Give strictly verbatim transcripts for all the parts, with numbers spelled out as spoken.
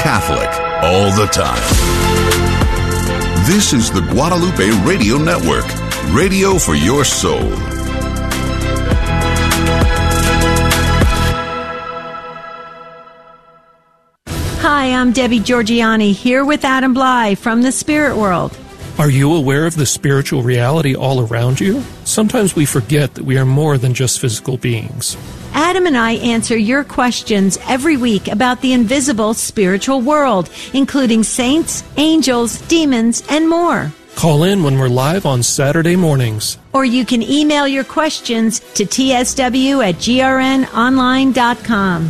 Catholic all the time. This is the Guadalupe Radio Network, radio for your soul. Hi, I'm Debbie Georgiani, here with Adam Bly from the Spirit World. Are you aware of the spiritual reality all around you? Sometimes we forget that we are more than just physical beings. Adam and I answer your questions every week about the invisible spiritual world, including saints, angels, demons, and more. Call in when we're live on Saturday mornings. Or you can email your questions to t s w at g r n online dot com.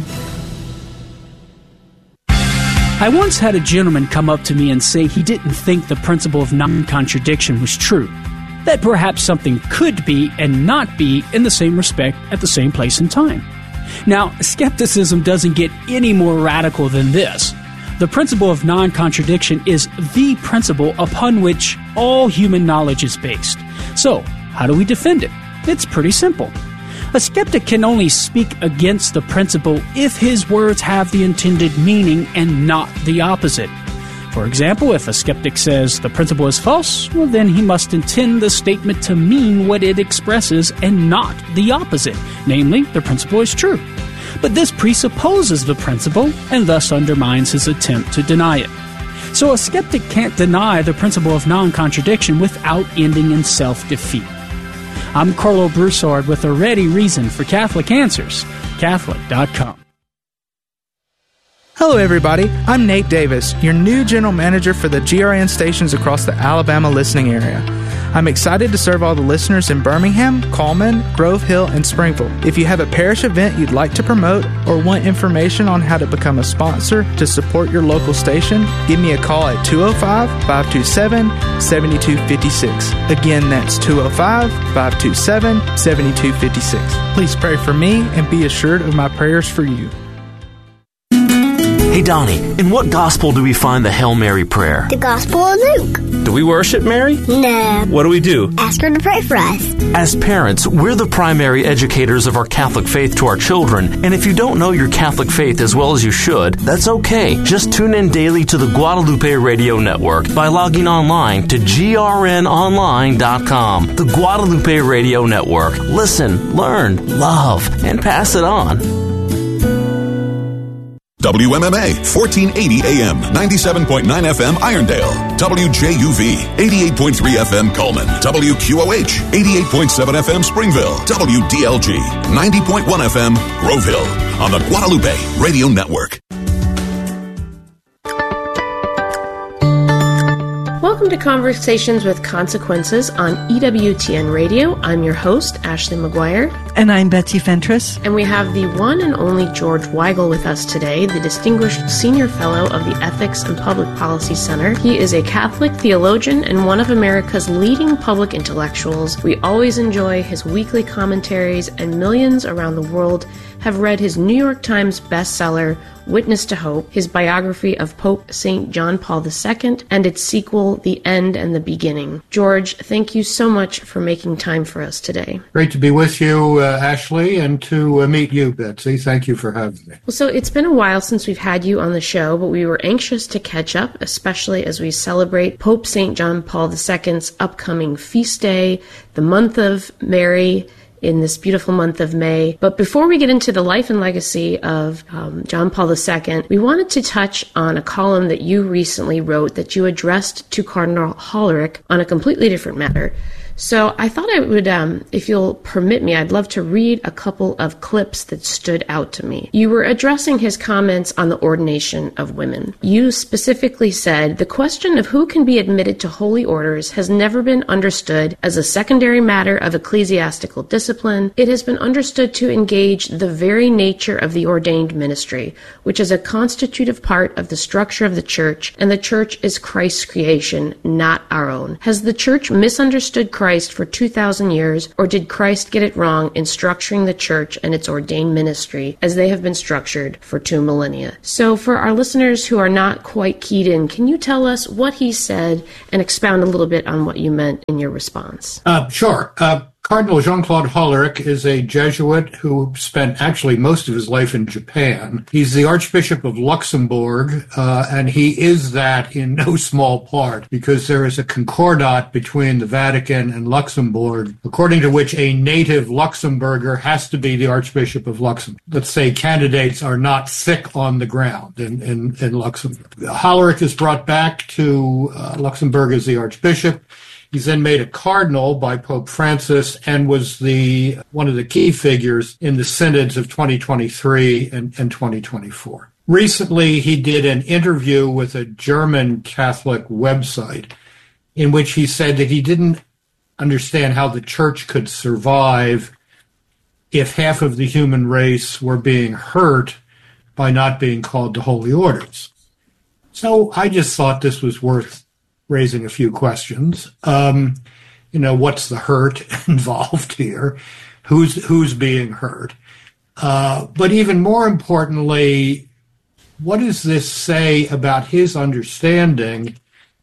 I once had a gentleman come up to me and say he didn't think the principle of non-contradiction was true. That perhaps something could be and not be in the same respect at the same place and time. Now, skepticism doesn't get any more radical than this. The principle of non-contradiction is the principle upon which all human knowledge is based. So, how do we defend it? It's pretty simple. A skeptic can only speak against the principle if his words have the intended meaning and not the opposite. For example, if a skeptic says the principle is false, well, then he must intend the statement to mean what it expresses and not the opposite, namely, the principle is true. But this presupposes the principle and thus undermines his attempt to deny it. So a skeptic can't deny the principle of non-contradiction without ending in self-defeat. I'm Carlo Broussard with a ready reason for Catholic Answers, Catholic dot com. Hello, everybody. I'm Nate Davis, your new general manager for the G R N stations across the Alabama listening area. I'm excited to serve all the listeners in Birmingham, Coleman, Grove Hill, and Springfield. If you have a parish event you'd like to promote or want information on how to become a sponsor to support your local station, give me a call at two oh five, five two seven, seven two five six. Again, that's two oh five, five two seven, seven two five six. Please pray for me and be assured of my prayers for you. Hey, Donnie, in what gospel do we find the Hail Mary prayer? The Gospel of Luke. Do we worship Mary? No. What do we do? Ask her to pray for us. As parents, we're the primary educators of our Catholic faith to our children, and if you don't know your Catholic faith as well as you should, that's okay. Just tune in daily to the Guadalupe Radio Network by logging online to g r n online dot com. The Guadalupe Radio Network. Listen, learn, love, and pass it on. W M M A, fourteen eighty A M, ninety-seven point nine F M Irondale. W J U V, eighty-eight point three F M Coleman. W Q O H, eighty-eight point seven F M Springville. W D L G, ninety point one F M Groveville. On the Guadalupe Radio Network. Welcome to Conversations with Consequences on E W T N Radio. I'm your host, Ashley McGuire. And I'm Betsy Fentress. And we have the one and only George Weigel with us today, the Distinguished Senior Fellow of the Ethics and Public Policy Center. He is a Catholic theologian and one of America's leading public intellectuals. We always enjoy his weekly commentaries, and millions around the world have read his New York Times bestseller, Witness to Hope, his biography of Pope Saint John Paul the Second, and its sequel, The End and the Beginning. George, thank you so much for making time for us today. Great to be with you, uh, Ashley, and to uh, meet you, Betsy. Thank you for having me. Well, so it's been a while since we've had you on the show, but we were anxious to catch up, especially as we celebrate Pope Saint John Paul the Second's upcoming feast day, the month of Mary, in this beautiful month of May. But before we get into the life and legacy of um, John Paul the Second, we wanted to touch on a column that you recently wrote that you addressed to Cardinal Hollerich on a completely different matter. So I thought I would, um, if you'll permit me, I'd love to read a couple of clips that stood out to me. You were addressing his comments on the ordination of women. You specifically said, the question of who can be admitted to holy orders has never been understood as a secondary matter of ecclesiastical discipline. It has been understood to engage the very nature of the ordained ministry, which is a constitutive part of the structure of the Church, and the Church is Christ's creation, not our own. Has the Church misunderstood Christ for two thousand years, or did Christ get it wrong in structuring the Church and its ordained ministry as they have been structured for two millennia? So for our listeners who are not quite keyed in, can you tell us what he said and expound a little bit on what you meant in your response? Uh, sure. Uh, Cardinal Jean-Claude Hollerich is a Jesuit who spent actually most of his life in Japan. He's the Archbishop of Luxembourg, uh, and he is that in no small part because there is a concordat between the Vatican and Luxembourg, according to which a native Luxembourger has to be the Archbishop of Luxembourg. Let's say candidates are not thick on the ground in, in, in Luxembourg. Hollerich is brought back to uh, Luxembourg as the Archbishop. He's then made a cardinal by Pope Francis and was the one of the key figures in the synods of twenty twenty-three and, and twenty twenty-four. Recently, he did an interview with a German Catholic website in which he said that he didn't understand how the church could survive if half of the human race were being hurt by not being called to holy orders. So I just thought this was worth raising a few questions. Um, you know, what's the hurt involved here? Who's who's being hurt? Uh, but even more importantly, what does this say about his understanding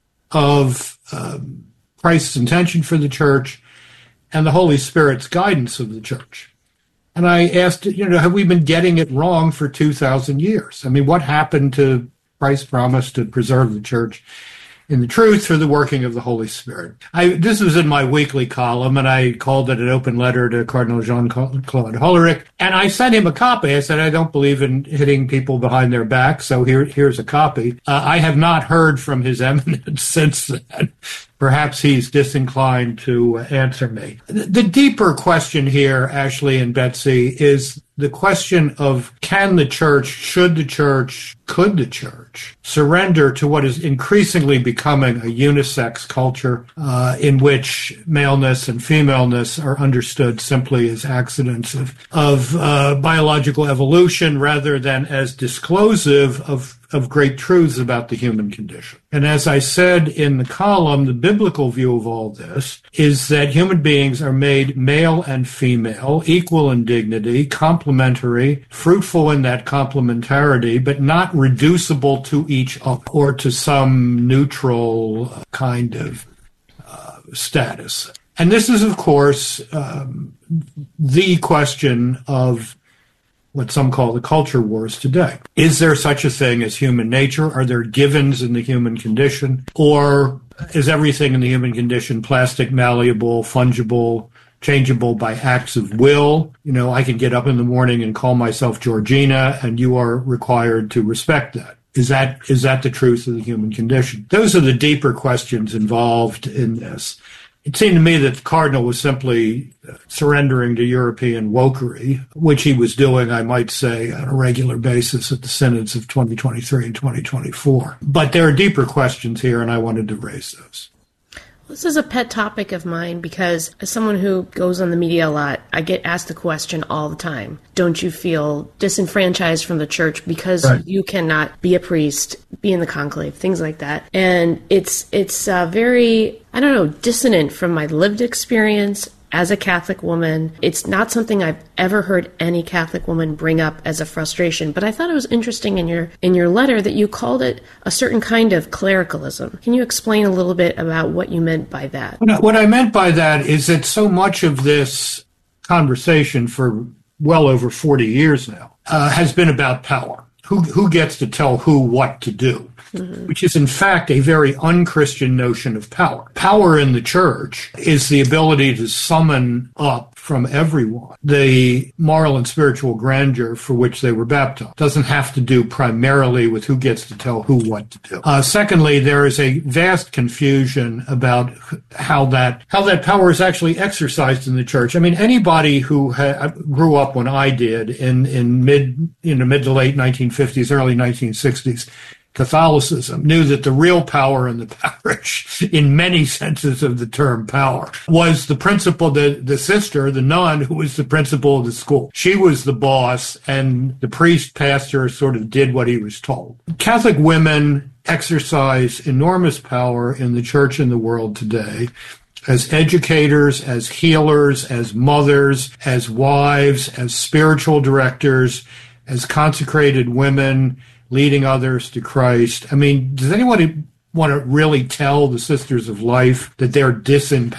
of um, Christ's intention for the church and the Holy Spirit's guidance of the church? And I asked, you know, have we been getting it wrong for two thousand years? I mean, what happened to Christ's promise to preserve the church in the truth through the working of the Holy Spirit? I, this was in my weekly column, and I called it an open letter to Cardinal Jean-Claude Hollerich, and I sent him a copy. I said, I don't believe in hitting people behind their back, so here, here's a copy. Uh, I have not heard from His Eminence since then. Perhaps he's disinclined to answer me. The deeper question here, Ashley and Betsy, is the question of can the church, should the church, could the church surrender to what is increasingly becoming a unisex culture uh, in which maleness and femaleness are understood simply as accidents of, of uh, biological evolution rather than as disclosive of of great truths about the human condition. And as I said in the column, the biblical view of all this is that human beings are made male and female, equal in dignity, complementary, fruitful in that complementarity, but not reducible to each other or to some neutral kind of uh, status. And this is, of course, um, the question of what some call the culture wars today. Is there such a thing as human nature? Are there givens in the human condition? Or is everything in the human condition plastic, malleable, fungible, changeable by acts of will? You know, I can get up in the morning and call myself Georgina, and you are required to respect that. Is that is that the truth of the human condition? Those are the deeper questions involved in this. It seemed to me that the Cardinal was simply surrendering to European wokery, which he was doing, I might say, on a regular basis at the synods of twenty twenty-three and twenty twenty-four. But there are deeper questions here, and I wanted to raise those. This is a pet topic of mine because as someone who goes on the media a lot, I get asked the question all the time. Don't you feel disenfranchised from the church because right. you cannot be a priest, be in the conclave, things like that? And it's it's uh, very, I don't know, dissonant from my lived experience as a Catholic woman. It's not something I've ever heard any Catholic woman bring up as a frustration, but I thought it was interesting in your in your letter that you called it a certain kind of clericalism. Can you explain a little bit about what you meant by that? What I meant by that is that so much of this conversation for well over forty years now uh, has been about power. Who, who gets to tell who what to do? Mm-hmm. Which is in fact a very unchristian notion of power. Power in the church is the ability to summon up from everyone the moral and spiritual grandeur for which they were baptized. It doesn't have to do primarily with who gets to tell who what to do. Uh, secondly, there is a vast confusion about how that how that power is actually exercised in the church. I mean, anybody who ha- grew up when I did in in mid in the mid to late nineteen fifties, early nineteen sixties. Catholicism knew that the real power in the parish, in many senses of the term power, was the principal, the, the sister, the nun, who was the principal of the school. She was the boss, and the priest, pastor, sort of did what he was told. Catholic women exercise enormous power in the church and the world today as educators, as healers, as mothers, as wives, as spiritual directors, as consecrated women, leading others to Christ. I mean, does anyone want to really tell the Sisters of Life that they're disempowered?